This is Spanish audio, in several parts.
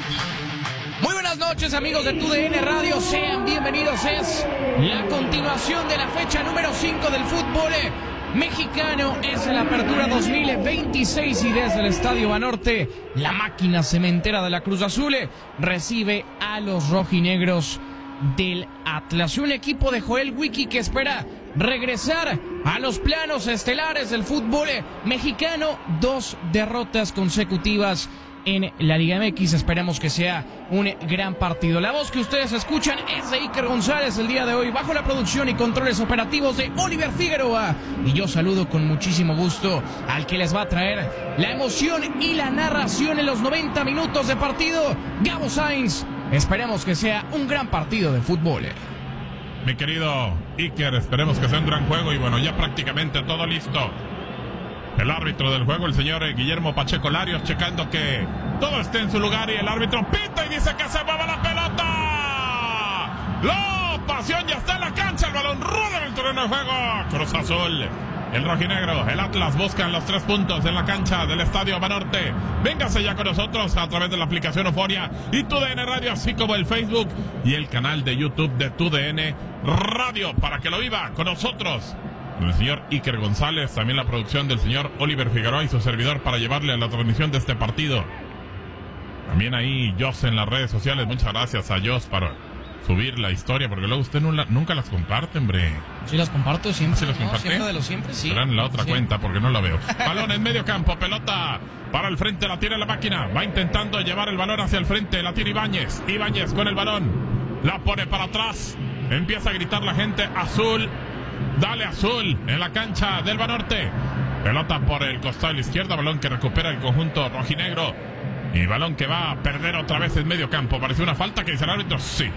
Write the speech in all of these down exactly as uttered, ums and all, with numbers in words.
Muy buenas noches, amigos de T U D N Radio, sean bienvenidos. Es la continuación de la fecha número cinco del fútbol mexicano. Es en la apertura dos mil veintiséis y desde el Estadio Banorte, la máquina cementera de la Cruz Azul recibe a los rojinegros del Atlas. Un equipo de Joel Wiki que espera regresar a los planos estelares del fútbol mexicano. Dos derrotas consecutivas en la Liga M X. Esperemos que sea un gran partido. La voz que ustedes escuchan es de Iker González el día de hoy, bajo la producción y controles operativos de Oliver Figueroa. Y yo saludo con muchísimo gusto al que les va a traer la emoción y la narración en los noventa minutos de partido, Gabo Sainz. Esperemos que sea un gran partido de fútbol. Mi querido Iker, esperemos que sea un gran juego y bueno, ya prácticamente todo listo. El árbitro del juego, el señor Guillermo Pacheco Larios, checando que todo esté en su lugar, y el árbitro pita y dice que se mueva la pelota. La pasión ya está en la cancha, el balón rueda en el terreno de juego. Cruz Azul, el rojinegro, el Atlas buscan los tres puntos en la cancha del Estadio Banorte. Véngase ya con nosotros a través de la aplicación Euforia y T U D N Radio, así como el Facebook y el canal de YouTube de T U D N Radio, para que lo viva con nosotros. El señor Iker González, también la producción del señor Oliver Figueroa y su servidor para llevarle a la transmisión de este partido. También ahí Jos en las redes sociales, muchas gracias a Jos para subir la historia, porque luego usted no la, nunca las comparte, hombre. Sí las comparto siempre. ¿Sí las comparte? No, siempre de los siempre, sí. Será en la otra sí. cuenta, porque no la veo. Balón en medio campo, pelota para el frente, la tira la máquina, va intentando llevar el balón hacia el frente, la tira Ibáñez, Ibáñez con el balón, la pone para atrás, empieza a gritar la gente, azul. Dale azul en la cancha del Banorte. Pelota por el costado de la izquierda, balón que recupera el conjunto rojinegro. Y balón que va a perder otra vez en medio campo. Parece una falta que dice el árbitro, sí.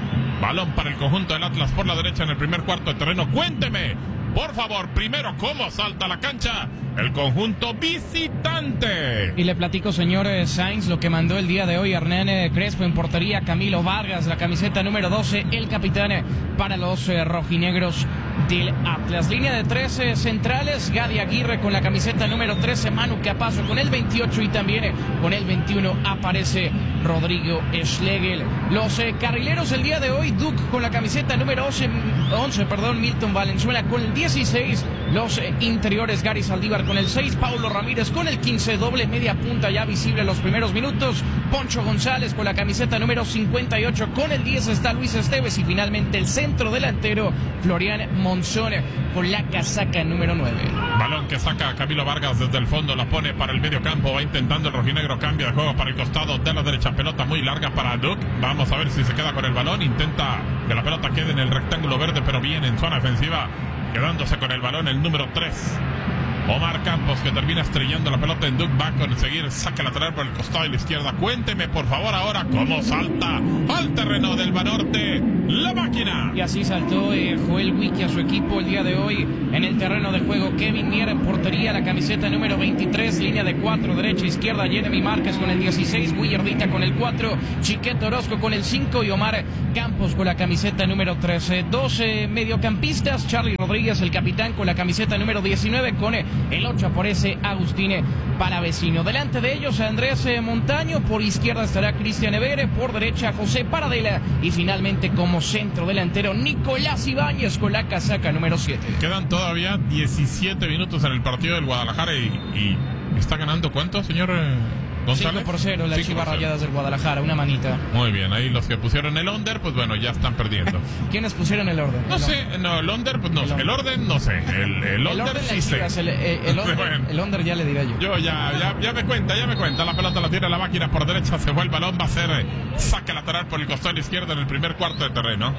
Balón para el conjunto del Atlas por la derecha en el primer cuarto de terreno. Cuénteme, por favor, primero cómo salta la cancha el conjunto visitante. Y le platico, señor Sainz, lo que mandó el día de hoy Hernán Crespo en portería, Camilo Vargas, la camiseta número doce, el capitán para los eh, rojinegros del Atlas. Línea de trece centrales, Gadi Aguirre con la camiseta número trece, Manu Capazo con el veintiocho y también con el veintiuno aparece Rodrigo Schlegel. Los eh, carrileros el día de hoy, Duke con la camiseta número once, once perdón, Milton Valenzuela con el dieciséis, los eh, interiores, Gary Saldívar con el seis, Paulo Ramírez con el quince, doble media punta ya visible en los primeros minutos, Poncho González con la camiseta número cincuenta y ocho, con el diez está Luis Esteves y finalmente el centro delantero, Florian Monzón con la casaca número nueve. Balón que saca Camilo Vargas desde el fondo, la pone para el medio campo, va intentando el rojinegro, cambia de juego para el costado de la derecha, pelota muy larga para Duke, vamos a ver si se queda con el balón, intenta que la pelota quede en el rectángulo verde, pero bien en zona ofensiva, quedándose con el balón el número tres. Omar Campos, que termina estrellando la pelota en Duke, va a conseguir saque lateral por el costado de la izquierda. Cuénteme por favor ahora cómo salta al terreno del Banorte la máquina. Y así saltó eh, Joel Wiki a su equipo el día de hoy en el terreno de juego. Kevin Miera en portería, la camiseta número veintitrés, línea de cuatro, derecha, izquierda, Jeremy Márquez con el dieciséis, Willardita con el cuatro, Chiquete Orozco con el cinco y Omar Campos con la camiseta número trece. doce mediocampistas, Charlie Rodríguez, el capitán, con la camiseta número diecinueve, con el ocho aparece Agustín Palavecino. Delante de ellos Andrés Montaño, por izquierda estará Cristian Evere, por derecha José Paradela y finalmente como centro delantero Nicolás Ibáñez con la casaca número siete. Quedan todavía diecisiete minutos en el partido del Guadalajara y, y está ganando ¿cuánto, señor González? cinco por cero las Chivas Rayadas del Guadalajara, una manita. Muy bien, ahí los que pusieron el under, pues bueno, ya están perdiendo. ¿Quiénes pusieron el orden? No el sé, no, el under, pues no, el, el orden no sé, el, el under, el sí sé. El, el, el, under, bueno, el under ya le diré yo. Yo ya, ya, ya me cuenta, ya me cuenta, la pelota la tiene la máquina por derecha, se fue el balón, va a ser eh, saque lateral por el costado izquierdo en el primer cuarto de terreno.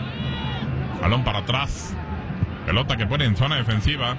Balón para atrás, pelota que pone en zona defensiva.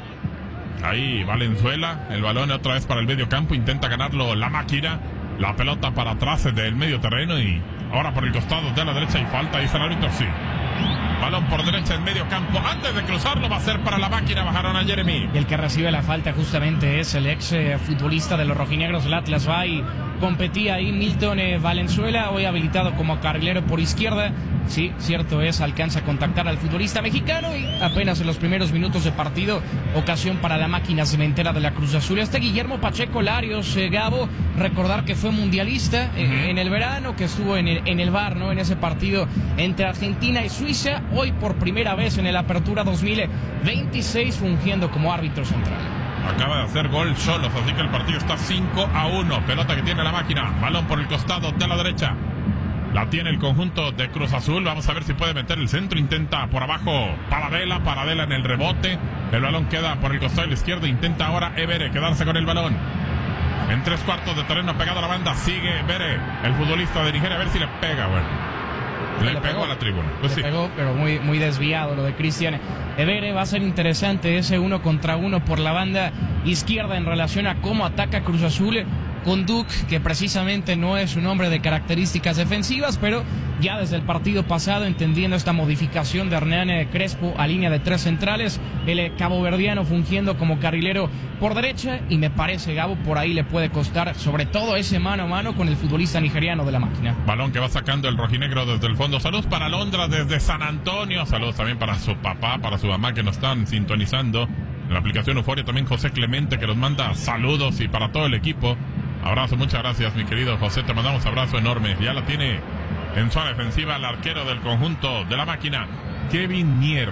Ahí Valenzuela, el balón otra vez para el medio campo, intenta ganarlo la máquina. La pelota para atrás del medio terreno y ahora por el costado de la derecha y falta, dice el árbitro, sí. Balón por derecha en medio campo, antes de cruzarlo va a ser para la máquina, bajaron a Jeremy. Y el que recibe la falta justamente es el ex eh, futbolista de los rojinegros del Atlas, va y competía ahí Milton eh, Valenzuela, hoy habilitado como carrilero por izquierda. Sí, cierto es, alcanza a contactar al futbolista mexicano y apenas en los primeros minutos de partido, ocasión para la máquina cementera de la Cruz Azul. Este Guillermo Pacheco Larios, eh, Gabo, recordar que fue mundialista eh, uh-huh. en el verano, que estuvo en el, en el V A R, ¿no? En ese partido entre Argentina y Suiza, hoy por primera vez en el Apertura dos mil veintiséis fungiendo como árbitro central. Acaba de hacer gol Xolos, así que el partido está cinco a uno. Pelota que tiene la máquina, balón por el costado de la derecha. La tiene el conjunto de Cruz Azul. Vamos a ver si puede meter el centro. Intenta por abajo Paradela. Paradela en el rebote. El balón queda por el costado de la izquierda. Intenta ahora Evere quedarse con el balón. En tres cuartos de terreno pegado a la banda. Sigue Evere, el futbolista de Nigeria. A ver si le pega, bueno. Le, le pegó, pegó a la tribuna. Pues le sí. pegó, pero muy, muy desviado lo de Cristian Evere. Va a ser interesante ese uno contra uno por la banda izquierda en relación a cómo ataca Cruz Azul con Duke, que precisamente no es un hombre de características defensivas, pero ya desde el partido pasado, entendiendo esta modificación de Hernán Crespo a línea de tres centrales, el caboverdiano fungiendo como carrilero por derecha, y me parece, Gabo, por ahí le puede costar, sobre todo ese mano a mano con el futbolista nigeriano de la máquina. Balón que va sacando el rojinegro desde el fondo. Saludos para Londra desde San Antonio, saludos también para su papá, para su mamá que nos están sintonizando en la aplicación Euforia, también José Clemente que nos manda saludos, y para todo el equipo. Abrazo, muchas gracias, mi querido José, te mandamos abrazo enorme. Ya la tiene en zona defensiva el arquero del conjunto de la máquina, Kevin Mier.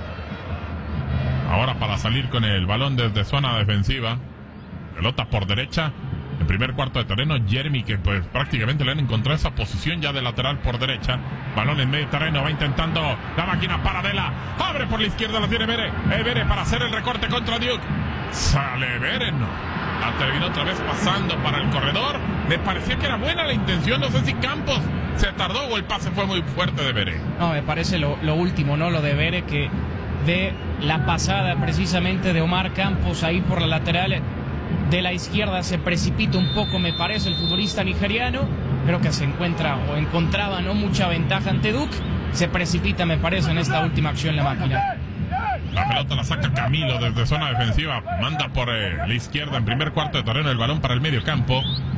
Ahora para salir con el balón desde zona defensiva. Pelota por derecha. En primer cuarto de terreno, Jeremy, que pues prácticamente le han encontrado esa posición ya de lateral por derecha. Balón en medio terreno, va intentando la máquina Paradela. Abre por la izquierda, la tiene Evere. Evere para hacer el recorte contra Duke. Sale Evere, no. La terminó otra vez pasando para el corredor. Me parecía que era buena la intención. No sé si Campos se tardó o el pase fue muy fuerte de Evere. No, me parece lo, lo último, ¿no? Lo de Evere, que de la pasada precisamente de Omar Campos ahí por la lateral de la izquierda se precipita un poco, me parece, el futbolista nigeriano. Creo que se encuentra o encontraba no mucha ventaja ante Duke. Se precipita, me parece, en esta última acción la máquina. La pelota la saca Camilo desde zona defensiva. Manda por eh, la izquierda en primer cuarto de terreno el balón para el medio campo.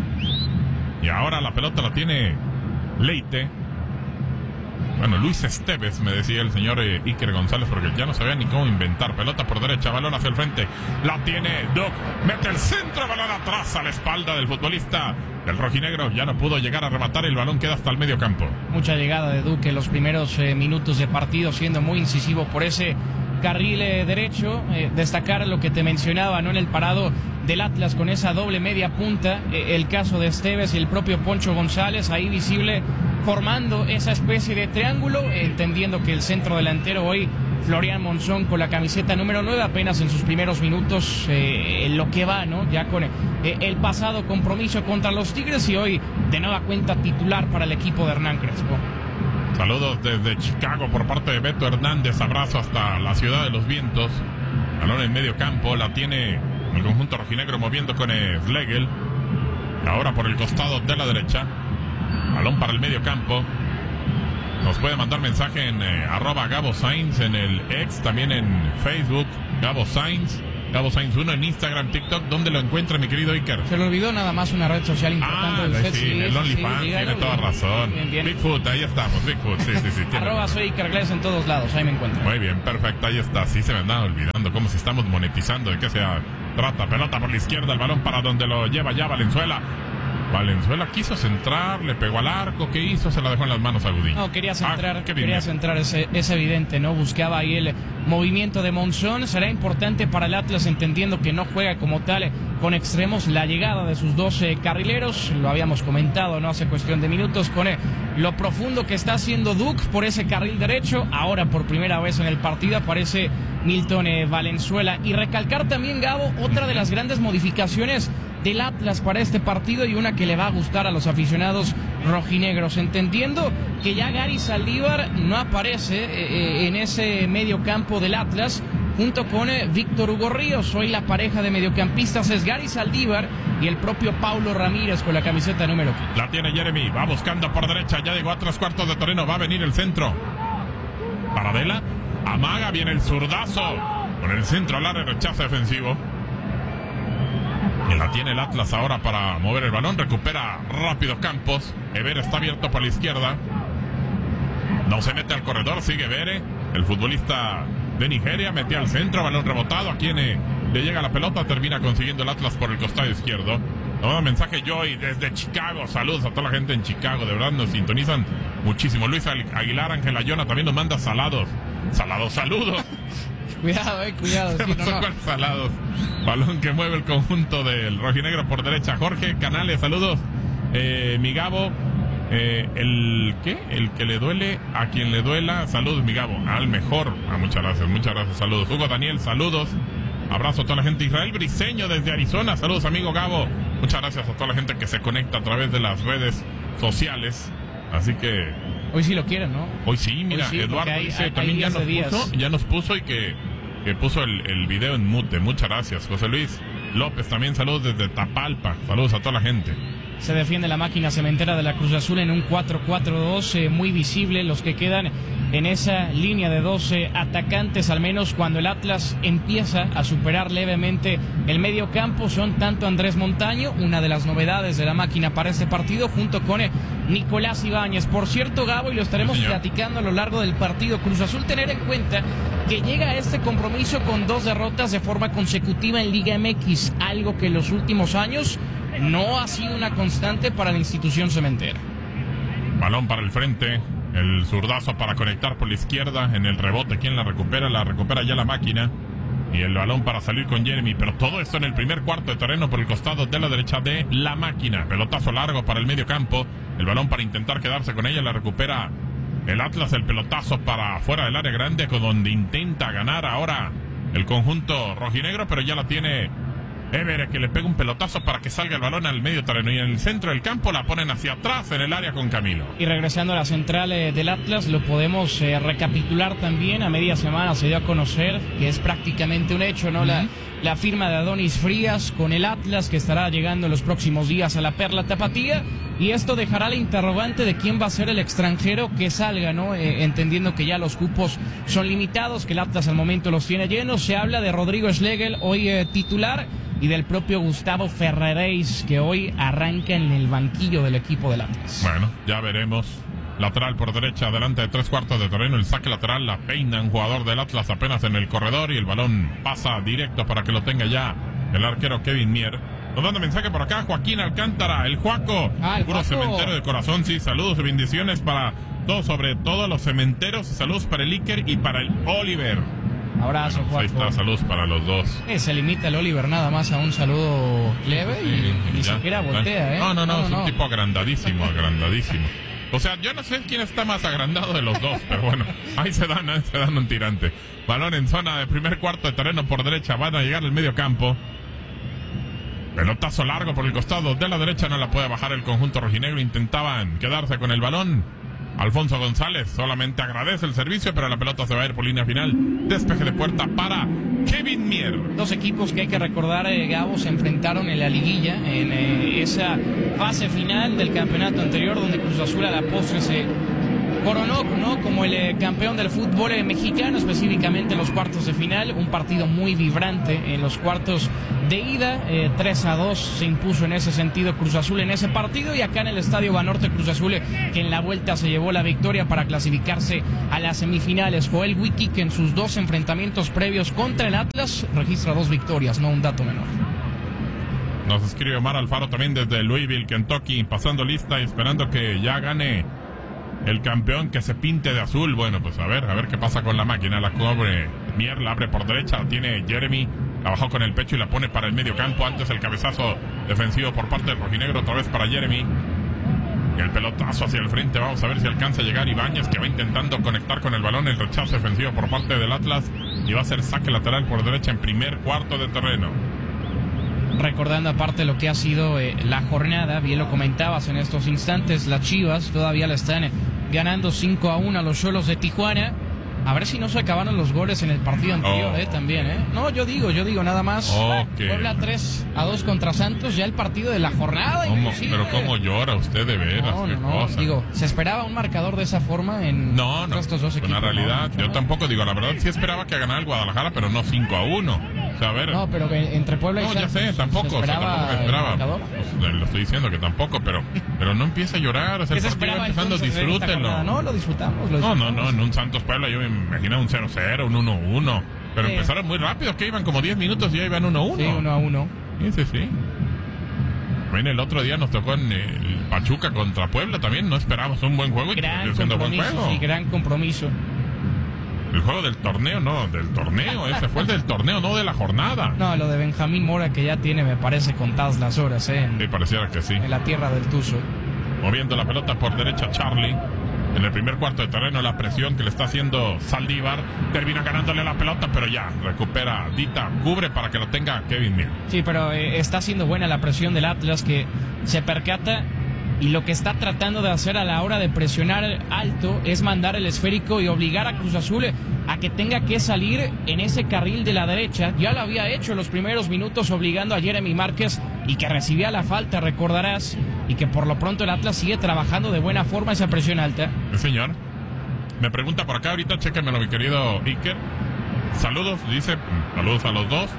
Y ahora la pelota la tiene Leite. Bueno, Luis Esteves, me decía el señor eh, Iker González, porque ya no sabía ni cómo inventar. Pelota por derecha, balón hacia el frente. La tiene Duke. Mete el centro, balón atrás a la espalda del futbolista del rojinegro. Ya no pudo llegar a rematar, el balón queda hasta el medio campo. Mucha llegada de Duke en los primeros eh, minutos de partido, siendo muy incisivo por ese carril eh, derecho. Eh, destacar lo que te mencionaba, ¿no? En el parado del Atlas con esa doble media punta, eh, el caso de Esteves y el propio Poncho González ahí visible formando esa especie de triángulo, eh, entendiendo que el centro delantero hoy, Florian Monzón, con la camiseta número nueve, apenas en sus primeros minutos, eh, en lo que va, ¿no? Ya con eh, el pasado compromiso contra los Tigres, y hoy de nueva cuenta titular para el equipo de Hernán Crespo. Saludos desde Chicago por parte de Beto Hernández. Abrazo hasta la ciudad de los vientos. Balón en medio campo. La tiene el conjunto rojinegro moviendo con Schlegel. Y ahora por el costado de la derecha. Balón para el medio campo. Nos puede mandar mensaje en eh, arroba Gabo Sainz en el ex. También en Facebook. Gabo Sainz. Gabo Sainz uno en Instagram, TikTok. ¿Dónde lo encuentra, mi querido Iker? Se le olvidó nada más una red social importante. Ah, de usted. sí, Sí, el OnlyFans, sí, tiene toda bien, razón. Bien, bien. Bigfoot, ahí estamos, Bigfoot, sí, sí, sí. Arroba soy Iker Gles en todos lados, ahí me encuentro. Muy bien, perfecto, ahí está. Sí se me andaba olvidando cómo si estamos monetizando, de qué se trata. Pelota por la izquierda, el balón para donde lo lleva ya Valenzuela. Valenzuela quiso centrar, le pegó al arco, ¿qué hizo? Se la dejó en las manos a Gudiño. No, quería centrar, ah, quería centrar, es, es evidente, ¿no? Buscaba ahí el movimiento de Monzón. Será importante para el Atlas, entendiendo que no juega como tal con extremos, la llegada de sus doce carrileros. Lo habíamos comentado, ¿no? Hace cuestión de minutos, con eh, lo profundo que está haciendo Duke por ese carril derecho. Ahora por primera vez en el partido aparece Milton eh, Valenzuela. Y recalcar también, Gabo, otra de las grandes modificaciones del Atlas para este partido, y una que le va a gustar a los aficionados rojinegros, entendiendo que ya Gary Saldívar no aparece eh, en ese medio campo del Atlas, junto con eh, Víctor Hugo Ríos. Hoy la pareja de mediocampistas es Gary Saldívar y el propio Paulo Ramírez con la camiseta número quince. La tiene Jeremy, va buscando por derecha, ya llegó a tres cuartos de terreno, va a venir el centro. Paradela, amaga, viene el zurdazo, con el centro al área, rechazo defensivo. Y la tiene el Atlas ahora para mover el balón. Recupera rápido Campos. Ever está abierto por la izquierda. No se mete al corredor, sigue Bere. El futbolista de Nigeria mete al centro, balón rebotado. A quien eh, le llega la pelota, termina consiguiendo el Atlas por el costado izquierdo. Nos manda mensaje Joy desde Chicago. Saludos a toda la gente en Chicago, de verdad nos sintonizan muchísimo. Luis Aguilar, Ángel Ayona también nos manda salados. Salados, saludos. Cuidado, eh, cuidado. Sí, no, no. Salados. Balón que mueve el conjunto del rojinegro por derecha. Jorge Canales, saludos. Eh, mi Gabo. Eh, el ¿qué? El que le duele a quien le duela. Saludos, mi Gabo. Al mejor. Ah, muchas gracias, muchas gracias. Saludos. Hugo Daniel, saludos. Abrazo a toda la gente. Israel Briseño desde Arizona. Saludos, amigo Gabo. Muchas gracias a toda la gente que se conecta a través de las redes sociales. Así que hoy sí lo quieren, ¿no? Hoy sí, mira, hoy sí, Eduardo hay, dice hay, también hay ya nos días. puso, ya nos puso y que, que puso el, el video en mute. Muchas gracias. José Luis López también, saludos desde Tapalpa. Saludos a toda la gente. Se defiende la máquina cementera de la Cruz Azul en un cuatro cuatro dos, eh, muy visible los que quedan en esa línea de doce atacantes, al menos cuando el Atlas empieza a superar levemente el medio campo. Son tanto Andrés Montaño, una de las novedades de la máquina para este partido, junto con eh, Nicolás Ibáñez. Por cierto, Gabo, y lo estaremos sí, platicando a lo largo del partido, Cruz Azul tener en cuenta que llega a este compromiso con dos derrotas de forma consecutiva en Liga M X, algo que en los últimos años no ha sido una constante para la institución cementera. Balón para el frente, el zurdazo para conectar por la izquierda, en el rebote, ¿quién la recupera? La recupera ya la máquina, y el balón para salir con Jeremy, pero todo esto en el primer cuarto de terreno por el costado de la derecha de la máquina. Pelotazo largo para el medio campo, el balón para intentar quedarse con ella, la recupera el Atlas, el pelotazo para fuera del área grande, con donde intenta ganar ahora el conjunto rojinegro, pero ya la tiene Ever, que le pega un pelotazo para que salga el balón al medio terreno, y en el centro del campo la ponen hacia atrás en el área con Camilo. Y regresando a la central eh, del Atlas, lo podemos eh, recapitular también. A media semana se dio a conocer que es prácticamente un hecho, ¿no? Uh-huh. La, la firma de Adonis Frías con el Atlas, que estará llegando en los próximos días a la Perla Tapatía. Y esto dejará la interrogante de quién va a ser el extranjero que salga, ¿no? Eh, entendiendo que ya los cupos son limitados, que el Atlas al momento los tiene llenos. Se habla de Rodrigo Schlegel, hoy eh, titular, y del propio Gustavo Ferraréis, que hoy arranca en el banquillo del equipo del Atlas. Bueno, ya veremos. Lateral por derecha, delante de tres cuartos de terreno, el saque lateral, la peina un jugador del Atlas apenas en el corredor, y el balón pasa directo para que lo tenga ya el arquero Kevin Mier. Nos manda mensaje por acá Joaquín Alcántara, el Juaco, ah, el puro Juaco. Cementero de corazón, sí, saludos y bendiciones para todos, sobre todo los cementeros, saludos para el Iker y para el Oliver. Abrazo, bueno, Juaco. Ahí está, saludos para los dos. Eh, se limita el Oliver nada más a un saludo leve y sí, ni ya, siquiera voltea, ¿eh? No, no, no, no es no. un tipo agrandadísimo, agrandadísimo. O sea, yo no sé quién está más agrandado de los dos, pero bueno, ahí se dan, ahí se dan un tirante. Balón en zona de primer cuarto de terreno por derecha, van a llegar al medio campo. Pelotazo largo por el costado de la derecha, no la puede bajar el conjunto rojinegro, intentaban quedarse con el balón. Alfonso González solamente agradece el servicio, pero la pelota se va a ir por línea final. Despeje de puerta para Kevin Mier. Dos equipos que hay que recordar, eh, Gabo, se enfrentaron en la liguilla, en eh, esa fase final del campeonato anterior, donde Cruz Azul a la postre se coronó, ¿no?, como el eh, campeón del fútbol eh, mexicano, específicamente en los cuartos de final. Un partido muy vibrante en los cuartos de ida, eh, tres a dos se impuso en ese sentido Cruz Azul en ese partido, y acá en el Estadio Banorte Cruz Azul, eh, que en la vuelta se llevó la victoria para clasificarse a las semifinales. Joel Wiki, que en sus dos enfrentamientos previos contra el Atlas registra dos victorias, no un dato menor. Nos escribe Omar Alfaro también desde Louisville, Kentucky, pasando lista y esperando que ya gane el campeón, que se pinte de azul. Bueno, pues a ver, a ver qué pasa con la máquina. La cobre Mier, la abre por derecha, la tiene Jeremy, la bajó con el pecho y la pone para el medio campo. Antes el cabezazo defensivo por parte del rojinegro, otra vez para Jeremy. Y el pelotazo hacia el frente, vamos a ver si alcanza a llegar Ibáñez, que va intentando conectar con el balón. El rechazo defensivo por parte del Atlas, y va a ser saque lateral por derecha en primer cuarto de terreno. Recordando aparte lo que ha sido eh, la jornada, bien lo comentabas en estos instantes, las Chivas todavía la están eh, ganando cinco a uno a los Xolos de Tijuana. A ver si no se acabaron los goles en el partido anterior, oh. eh, también, ¿eh? No, yo digo, yo digo nada más. Okay. Puebla tres a dos contra Santos, ya el partido de la jornada. ¿Cómo? Pero cómo llora usted de veras, no, qué no, no. cosa. Digo, ¿se esperaba un marcador de esa forma en no, no, estos dos equipos? En la realidad, no, yo tampoco, digo, la verdad sí esperaba que ganara el Guadalajara, pero no cinco a uno. O sea, a ver. No, pero que entre Puebla y No, ya Santos sé, tampoco. se O sea, esperaba tampoco me el esperaba. marcador. Pues, lo estoy diciendo que tampoco, pero pero no empieza a llorar. O sea, ¿Qué se el partido va esperaba empezando, entonces de esta disfrútenlo. jornada? No, lo disfrutamos. Lo No, no, disfrutamos. no, en un Santos Puebla yo me imaginaba un cero cero, un uno uno. Pero Sí. empezaron muy rápido, que iban como diez minutos y ya iban uno uno. Sí, uno a uno. Sí, sí, sí. También el otro día nos tocó en el Pachuca contra Puebla también. No esperábamos un buen juego y Gran terminó siendo buen compromiso, juego. sí, gran compromiso. El juego del torneo, no, del torneo. Ese fue el del torneo, no de la jornada. No, lo de Benjamín Mora que ya tiene, me parece, contadas las horas, ¿eh? En, Sí, pareciera que sí. en la tierra del Tuzo. Moviendo la pelota por derecha Charlie. En el primer cuarto de terreno la presión que le está haciendo Saldívar. Termina ganándole la pelota, pero ya recupera Dita. Cubre para que lo tenga Kevin Mier. Sí, pero eh, está siendo buena la presión del Atlas, que se percata y lo que está tratando de hacer a la hora de presionar alto es mandar el esférico y obligar a Cruz Azul a que tenga que salir en ese carril de la derecha. Ya lo había hecho en los primeros minutos obligando a Jeremy Márquez y que recibía la falta, recordarás, y que por lo pronto el Atlas sigue trabajando de buena forma esa presión alta. Sí, señor. Me pregunta por acá ahorita, chéquenmelo mi querido Iker. Saludos, dice, saludos a los dos.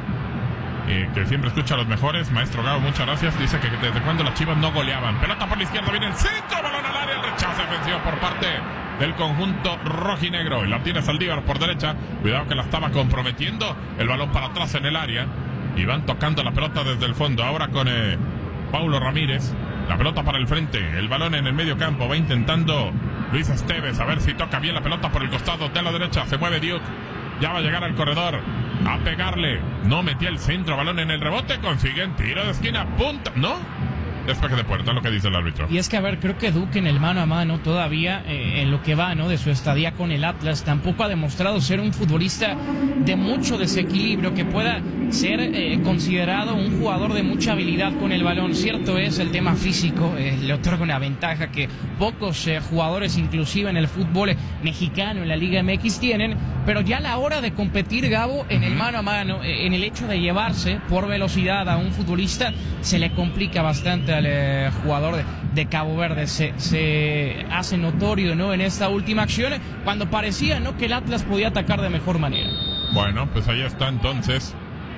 Eh, que siempre escucha a los mejores. Maestro Gabo, muchas gracias. Dice que desde cuando las Chivas no goleaban. Pelota por la izquierda, viene el centro, balón al área, el rechazo defensivo por parte del conjunto rojinegro. Y la tiene Saldívar por derecha. Cuidado que la estaba comprometiendo. El balón para atrás en el área. Y van tocando la pelota desde el fondo. Ahora con eh, Paulo Ramírez. La pelota para el frente. El balón en el medio campo. Va intentando Luis Esteves. A ver si toca bien la pelota por el costado de la derecha. Se mueve Duke. Ya va a llegar al corredor a pegarle. No metía el centro, balón en el rebote. Consiguen tiro de esquina, punta. ¿No? Despeje de puerta, lo que dice el árbitro. Y es que, a ver, creo que Duque en el mano a mano todavía, eh, en lo que va, ¿no?, de su estadía con el Atlas, tampoco ha demostrado ser un futbolista de mucho desequilibrio, que pueda ser eh, considerado un jugador de mucha habilidad con el balón. Cierto es, el tema físico eh, le otorga una ventaja que pocos eh, jugadores, inclusive en el fútbol mexicano, en la Liga M X, tienen, pero ya a la hora de competir, Gabo, en el mano a mano, eh, en el hecho de llevarse por velocidad a un futbolista, se le complica bastante al eh, jugador de, de Cabo Verde. Se, se hace notorio, ¿no?, en esta última acción, cuando parecía, ¿no?, que el Atlas podía atacar de mejor manera. Bueno, pues ahí está entonces.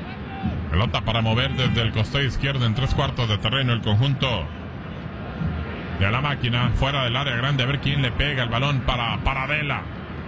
Pelota para mover desde el costado izquierdo en tres cuartos de terreno el conjunto de la máquina. Fuera del área grande, a ver quién le pega el balón para Paradela.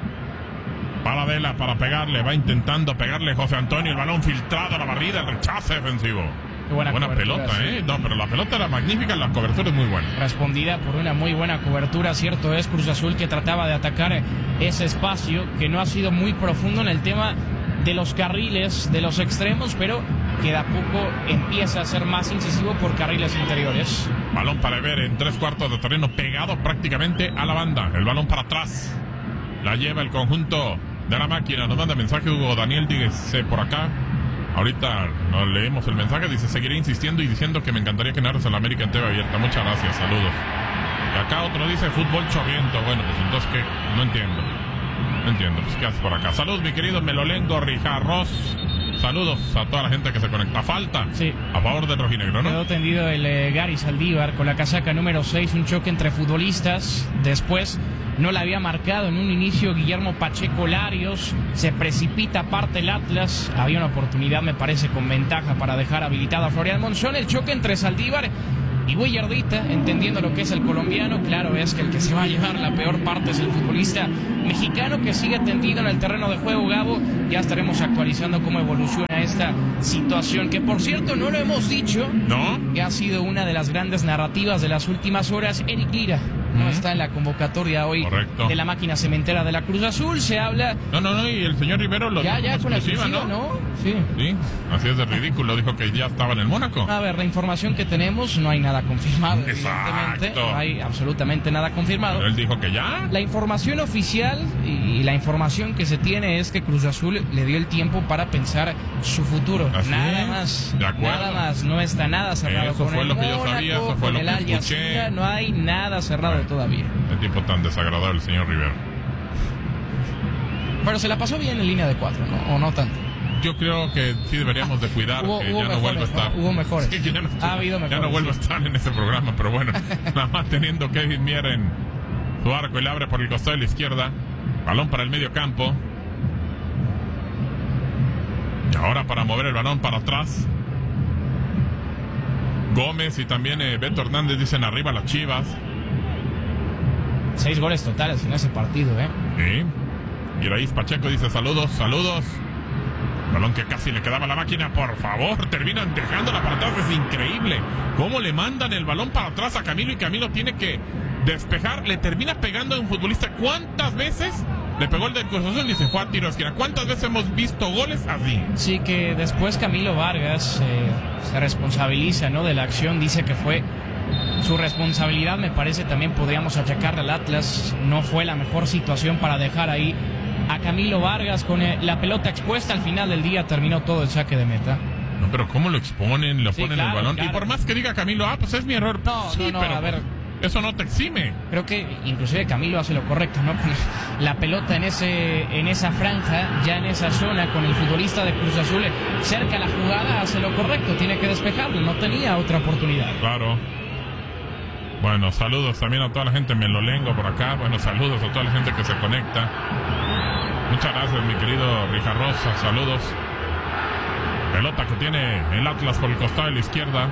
Paradela para pegarle, va intentando pegarle José Antonio. El balón filtrado a la barrida, el rechazo defensivo. Qué buena, buena pelota, sí. ¿eh? No, pero la pelota era magnífica, la cobertura es muy buena. Respondida por una muy buena cobertura, cierto es, Cruz Azul, que trataba de atacar ese espacio, que no ha sido muy profundo en el tema de los carriles, de los extremos, pero que de a poco empieza a ser más incisivo por carriles interiores. Balón para Ever en tres cuartos de terreno, pegado prácticamente a la banda. El balón para atrás. La lleva el conjunto de la máquina. Nos manda mensaje Hugo Daniel, dice por acá. Ahorita nos leemos el mensaje. Dice, seguiré insistiendo y diciendo que me encantaría que narres a la América en T V abierta. Muchas gracias, saludos. Y acá otro dice, fútbol chorriento. Bueno, pues entonces, ¿qué? No entiendo. No entiendo, pues ¿qué haces por acá? Saludos, mi querido Melolengo Rijarros. Saludos a toda la gente que se conecta. Falta sí. a favor del rojinegro, ¿no? Quedó tendido el eh, Gary Saldívar con la casaca número seis, un choque entre futbolistas. Después no la había marcado en un inicio Guillermo Pacheco Larios. Se precipita aparte el Atlas. Había una oportunidad, me parece, con ventaja para dejar habilitado a Florian Monzón. El choque entre Saldívar y Willardita, entendiendo lo que es el colombiano. Claro es que el que se va a llevar la peor parte es el futbolista mexicano, que sigue tendido en el terreno de juego, Gabo. Ya estaremos actualizando cómo evoluciona esta situación, que por cierto no lo hemos dicho, ¿no?, que ha sido una de las grandes narrativas de las últimas horas. Eric Lira no Uh-huh. está en la convocatoria hoy. Correcto. De la máquina cementera de la Cruz Azul. Se habla... No, no, no, y el señor Rivero lo Ya, dijo ya, en con la exclusiva, exclusiva, ¿no? ¿no? Sí. Sí, así es de ridículo. Dijo que ya estaba en el Mónaco. A ver, la información que tenemos, no hay nada confirmado, evidentemente. Exacto. No hay absolutamente nada confirmado. Pero él dijo que ya. La información oficial y la información que se tiene es que Cruz Azul le dio el tiempo para pensar su futuro. Así Nada es. más. De acuerdo. Nada más. No está nada cerrado. Eso con fue el lo que yo Mónaco, sabía, eso fue con lo el que Al escuché. Jazeera. No hay nada cerrado Bueno. todavía. El tipo tan desagradable, el señor Rivero. Pero se la pasó bien en línea de cuatro, ¿no? ¿O no tanto? Yo creo que sí deberíamos de cuidar Hubo- que hubo ya no mejores, vuelva a estar. ¿no? Hubo mejores. Sí, que ya no, Ha habido ya mejores, no vuelva sí. a estar en ese programa, pero bueno, nada más teniendo Kevin Mier en su arco y le abre por el costado de la izquierda. Balón para el medio campo. Y ahora para mover el balón para atrás. Gómez y también eh, Beto Hernández dicen arriba las Chivas. Seis goles totales en ese partido, ¿eh? Sí. Iraíz Pacheco dice saludos, saludos. Balón que casi le quedaba a la máquina, por favor, terminan dejándola para atrás, es increíble. Cómo le mandan el balón para atrás a Camilo y Camilo tiene que despejar, le termina pegando a un futbolista. ¿Cuántas veces le pegó el del Cruz Azul y se fue a tiro de esquina? ¿Cuántas veces hemos visto goles así? Sí, que después Camilo Vargas eh, se responsabiliza, ¿no?, de la acción, dice que fue su responsabilidad. Me parece también podríamos achacarle al Atlas, no fue la mejor situación para dejar ahí a Camilo Vargas con la pelota expuesta. Al final del día terminó todo el saque de meta. No, pero ¿cómo lo exponen? Le sí, ponen claro, el balón. Claro. Y por más que diga Camilo, ah, pues es mi error. No, sí, no, no, pero a ver. Eso no te exime. Creo que inclusive Camilo hace lo correcto, ¿no? Con la pelota en ese en esa franja, ya en esa zona, con el futbolista de Cruz Azul cerca a la jugada, hace lo correcto. Tiene que despejarlo, no tenía otra oportunidad. Claro. Bueno, saludos también a toda la gente melolengo por acá. Bueno, saludos a toda la gente que se conecta. Muchas gracias, mi querido Rijarrosa. Saludos. Pelota que tiene el Atlas por el costado de la izquierda.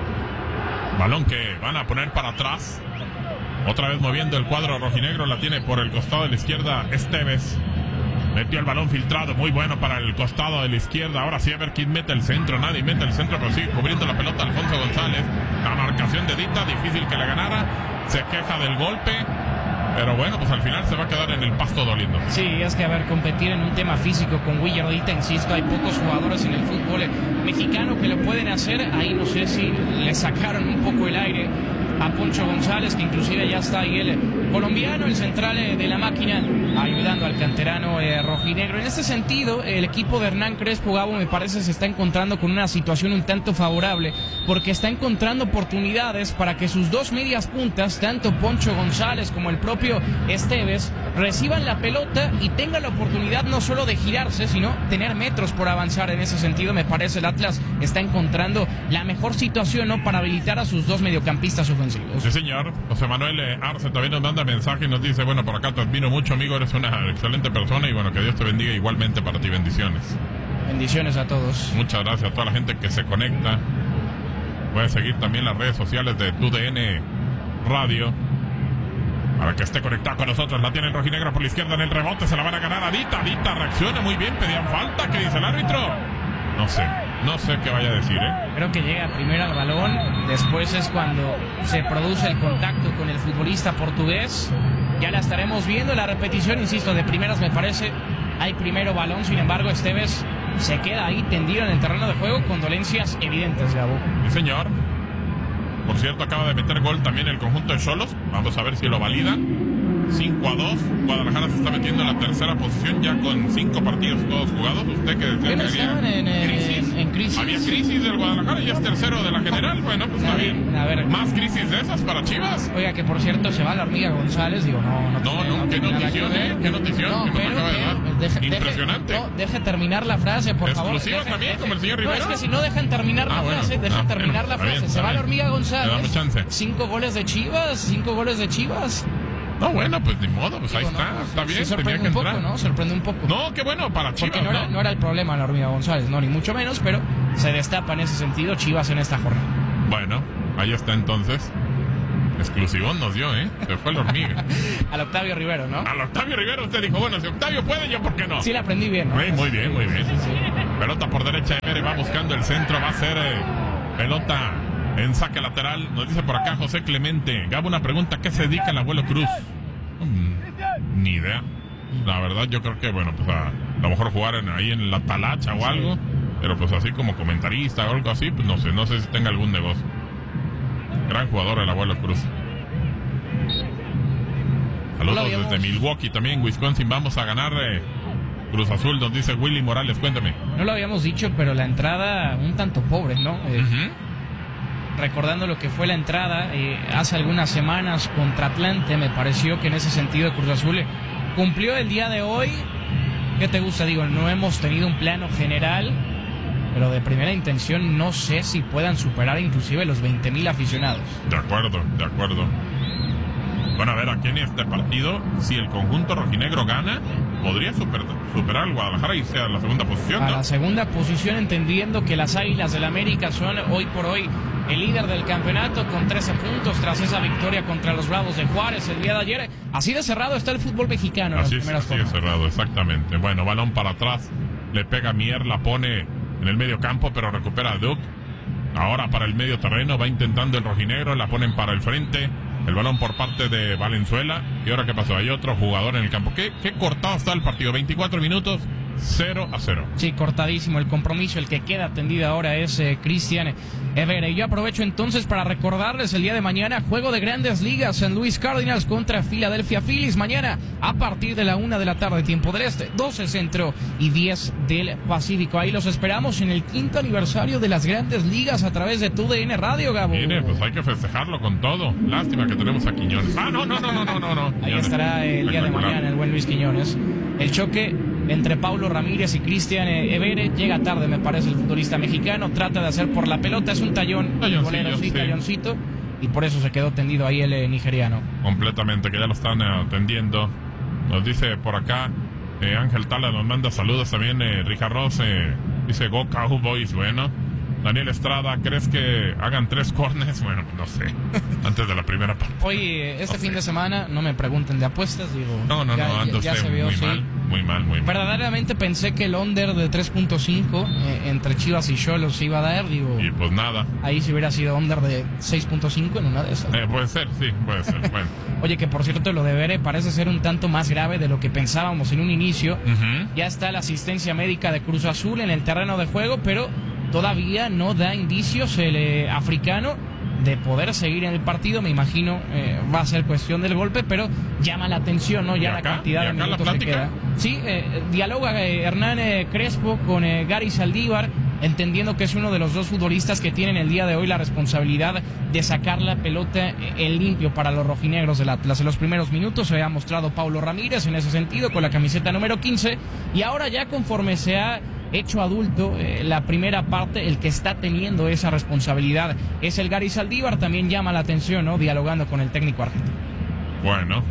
Balón que van a poner para atrás. Otra vez moviendo el cuadro rojinegro. La tiene por el costado de la izquierda Esteves. Metió el balón filtrado. Muy bueno para el costado de la izquierda. Ahora sí, a ver quién mete el centro. Nadie mete el centro, pero sigue cubriendo la pelota Alfonso González. La marcación de Dita. Difícil que la ganara. Se queja del golpe. Pero bueno, pues al final se va a quedar en el pasto doliendo. Sí, es que a ver, competir en un tema físico con Willardita, insisto, hay pocos jugadores en el fútbol mexicano que lo pueden hacer. Ahí no sé si le sacaron un poco el aire a Poncho González, que inclusive ya está ahí el colombiano, el central de la máquina, ayudando al canterano eh, rojinegro. En este sentido, el equipo de Hernán Crespo, Gabo, me parece se está encontrando con una situación un tanto favorable, porque está encontrando oportunidades para que sus dos medias puntas, tanto Poncho González como el propio Esteves, reciban la pelota y tengan la oportunidad no solo de girarse, sino tener metros por avanzar. En ese sentido, me parece el Atlas está encontrando la mejor situación, ¿no?, para habilitar a sus dos mediocampistas ofensivos. Sí, señor. José Manuel eh, Arce también nos manda mensaje y nos dice, bueno, por acá te admiro mucho, amigo, eres una excelente persona y bueno, que Dios te bendiga igualmente para ti. Bendiciones. Bendiciones a todos. Muchas gracias a toda la gente que se conecta. Puedes seguir también las redes sociales de Tu D N Radio para que esté conectado con nosotros. La tiene el rojinegro por la izquierda en el rebote, se la van a ganar a Dita. Dita reacciona muy bien, pedían falta. ¿Qué dice el árbitro? No sé, no sé qué vaya a decir, ¿eh? Creo que llega primero al balón, después es cuando se produce el contacto con el futbolista portugués. Ya la estaremos viendo, la repetición, insisto, de primeras me parece, hay primero balón, sin embargo Esteves se queda ahí tendido en el terreno de juego con dolencias evidentes, Gabo. Sí, señor. Por cierto, acaba de meter gol también el conjunto de Xolos, vamos a ver si lo validan. cinco a dos, Guadalajara se está metiendo en la tercera posición ya con cinco partidos todos jugados. Usted que decía que había en, en, crisis. En, en crisis. Había crisis del Guadalajara y es tercero de la general. Bueno, pues está bien. A ver, más crisis de esas para Chivas. Oiga, que por cierto se va la hormiga González. Digo, no, no. No, tiene, no, qué notición, ¿eh? Qué notición. No, que pero acaba de dar. Deje, Impresionante. Deje, no, deje terminar la frase, por favor. Exclusiva deje, también, deje, como el señor Rivera. No, es que si no dejan terminar ah, la bueno. frase, dejan ah, terminar bueno, la frase. Bien, se va bien. la hormiga González. Le damos chance. Cinco goles de Chivas, cinco goles de Chivas. No, bueno, pues ni modo, pues Digo, ahí está, no, está bien, sí, tenía que un poco, entrar. ¿no? Sorprende un poco. No, qué bueno para Chivas, Porque no era, ¿no? no era el problema la hormiga González, no, ni mucho menos, pero se destapa en ese sentido Chivas en esta jornada. Bueno, ahí está entonces. Exclusivón nos dio, ¿eh? Se fue la hormiga. Al Octavio Rivero, ¿no? Al Octavio Rivero usted dijo, bueno, si Octavio puede, yo por qué no. Sí, la aprendí bien, ¿no? Sí, muy bien, muy bien. Sí, sí. Pelota por derecha, Emery va buscando el centro, va a ser eh, pelota en saque lateral. Nos dice por acá José Clemente. Gabo, una pregunta, ¿qué se dedica el abuelo Cruz? Mm, ni idea. La verdad, yo creo que, bueno, pues a, a lo mejor jugar en, ahí en la talacha o algo, pero pues así como comentarista o algo así, pues no sé, no sé si tenga algún negocio. Gran jugador el abuelo Cruz. Saludos desde Milwaukee también, Wisconsin. Vamos a ganar eh, Cruz Azul, nos dice Willy Morales, cuéntame. No lo habíamos dicho, pero la entrada un tanto pobre, ¿no? Eh, uh-huh. Recordando lo que fue la entrada eh, hace algunas semanas contra Atlante, me pareció que en ese sentido Cruz Azul cumplió el día de hoy. ¿Qué te gusta? Digo, no hemos tenido un plano general, pero de primera intención no sé si puedan superar inclusive los veinte mil aficionados. De acuerdo, de acuerdo. Bueno, a ver, aquí en este partido, si el conjunto rojinegro gana, podría super, superar al Guadalajara y sea la segunda posición, a ¿no? la segunda posición, entendiendo que las Águilas del América son hoy por hoy el líder del campeonato con trece puntos tras esa victoria contra los Bravos de Juárez el día de ayer. Así de cerrado está el fútbol mexicano. Así, en las primeras así de cerrado, exactamente. Bueno, balón para atrás, le pega Mier, la pone en el medio campo, pero recupera a Duke. Ahora para el medio terreno, va intentando el rojinegro, la ponen para el frente. El balón por parte de Valenzuela. ¿Y ahora qué pasó? Hay otro jugador en el campo. ¿Qué, qué cortado está el partido? veinticuatro minutos, cero a cero. Sí, cortadísimo el compromiso. El que queda atendido ahora es eh, Cristian Evere. Y yo aprovecho entonces para recordarles el día de mañana, juego de Grandes Ligas, San Luis Cardinals contra Philadelphia Phillies. Mañana a partir de la una de la tarde, tiempo del este, doce centro y diez del Pacífico. Ahí los esperamos en el quinto aniversario de las Grandes Ligas a través de tu D N Radio, Gabo. Mire, pues hay que festejarlo con todo. Lástima que tenemos a Quiñones. Ah, no, no, no, no, no, no. no. Ahí Quiñones. estará el día de mañana el buen Luis Quiñones. El choque entre Paulo Ramírez y Cristian Evere. Llega tarde, me parece, el futbolista mexicano. Trata de hacer por la pelota. Es un tallón, bolero, sí, sí. talloncito. Y por eso se quedó tendido ahí el eh, nigeriano. Completamente, que ya lo están eh, atendiendo. Nos dice por acá eh, Ángel Tala, nos manda saludos también. Eh, Richard Ross eh, dice Go Cowboys. Bueno, Daniel Estrada, ¿crees que hagan tres corners? Bueno, no sé. Antes de la primera parte. Hoy, eh, este no fin sé. de semana, no me pregunten de apuestas, digo. No, no, ya, no, anda ya, ya usted se vio, muy sí. mal, muy mal, muy mal. Verdaderamente pensé que el under de tres punto cinco eh, entre Chivas y Xolos se iba a dar, digo. Y pues nada. Ahí si hubiera sido under de seis punto cinco en una de esas. Eh, puede ser, sí, puede ser. Bueno. Oye, que por cierto, lo de Vere parece ser un tanto más grave de lo que pensábamos en un inicio. Uh-huh. Ya está la asistencia médica de Cruz Azul en el terreno de juego, pero todavía no da indicios el eh, africano de poder seguir en el partido. Me imagino eh, va a ser cuestión del golpe, pero llama la atención, ¿no? Ya la acá? cantidad ¿Y de acá la minutos que plática? queda. Sí, eh, dialoga eh, Hernán eh, Crespo con eh, Gary Saldívar, entendiendo que es uno de los dos futbolistas que tienen el día de hoy la responsabilidad de sacar la pelota eh, en limpio para los rojinegros del Atlas. En los primeros minutos se ha mostrado Paulo Ramírez en ese sentido con la camiseta número quince, y ahora ya conforme se ha hecho adulto, eh, la primera parte, el que está teniendo esa responsabilidad es el Gary Saldívar. También llama la atención, ¿no? Dialogando con el técnico argentino. Bueno.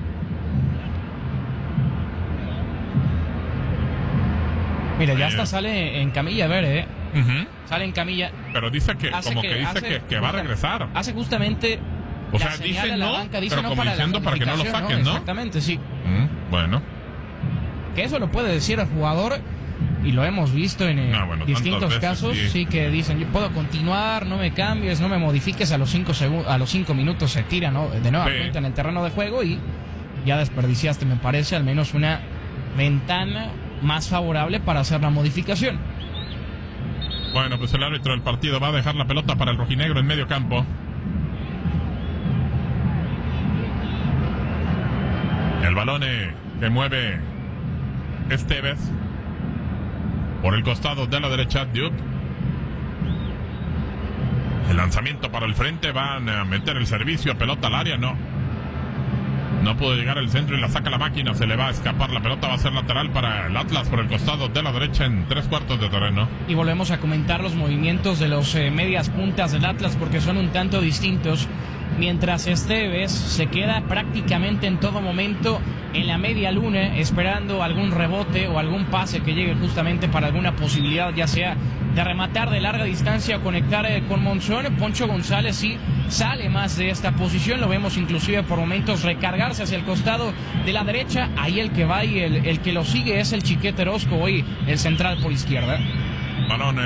Mira, ya Oye. hasta sale en camilla, a ver, ¿eh? Uh-huh. Sale en camilla. Pero dice que, Hace como que, dice hace que, que va a justa- regresar. Hace justamente. O la sea, señal dice a la no, banca, dice pero no como para la diciendo para que no lo notificación, saquen, ¿no? Exactamente, sí. Mm, bueno. Que eso lo puede decir el jugador, y lo hemos visto en eh, Ah, bueno, distintos tantas veces, casos, sí. sí, que dicen, yo puedo continuar, no me cambies, no me modifiques, a los cinco segundos, a los cinco minutos se tira, ¿no? De nueva Sí. cuenta en el terreno de juego, y ya desperdiciaste, me parece, al menos una ventana más favorable para hacer la modificación. Bueno, pues el árbitro del partido va a dejar la pelota para el rojinegro en medio campo. El balón eh, que mueve Esteves por el costado de la derecha, Duke. El lanzamiento para el frente, van a meter el servicio, pelota al área, no. No pudo llegar al centro y la saca la máquina, se le va a escapar, la pelota va a ser lateral para el Atlas por el costado de la derecha en tres cuartos de terreno. Y volvemos a comentar los movimientos de los eh, medias puntas del Atlas, porque son un tanto distintos. Mientras Esteves se queda prácticamente en todo momento en la media luna, esperando algún rebote o algún pase que llegue justamente para alguna posibilidad, ya sea de rematar de larga distancia o conectar eh, con Monzón. Poncho González sí sale más de esta posición, lo vemos inclusive por momentos recargarse hacia el costado de la derecha. Ahí el que va y el, el que lo sigue es el Chiquete Orozco, hoy el central por izquierda. Balón